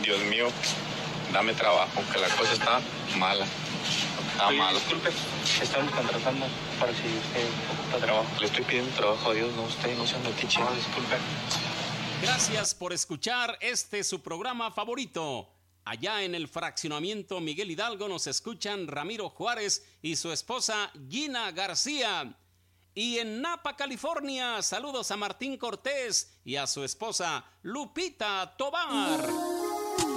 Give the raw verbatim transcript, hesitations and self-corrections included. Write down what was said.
Dios mío, dame trabajo, que la cosa está mala. Está Oye, mala. disculpe, estamos contratando para si usted ocupa trabajo. Le estoy pidiendo trabajo a Dios, no usted, no se metiche. No, disculpe. Gracias por escuchar este su programa favorito. Allá en el fraccionamiento Miguel Hidalgo nos escuchan Ramiro Juárez y su esposa Gina García. Y en Napa, California, saludos a Martín Cortés y a su esposa Lupita Tobar.